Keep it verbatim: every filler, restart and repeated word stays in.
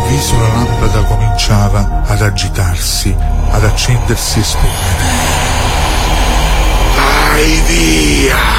All'improvviso la lampada cominciava ad agitarsi, ad accendersi e spegnere. Vai via!